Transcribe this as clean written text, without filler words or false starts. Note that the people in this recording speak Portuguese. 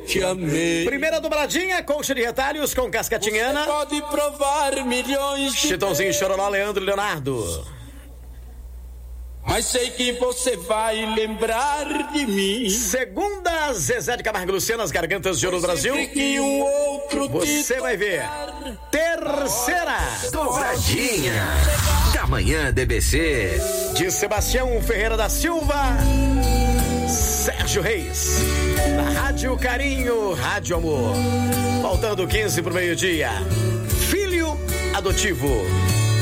te amei. Primeira dobradinha, colcha de retalhos com cascatinhana. Você pode provar milhões de Chitãozinho, Chororó, Leandro e Leonardo. Mas sei que você vai lembrar de mim. Segunda, Zezé de Camargo e Luciano, as gargantas de ouro do Brasil. Que um outro você vai ver. Terceira dobradinha da manhã DBC, de Sebastião Ferreira da Silva, Sérgio Reis, da Rádio Carinho, Rádio Amor. Faltando 15 pro meio-dia. Filho adotivo.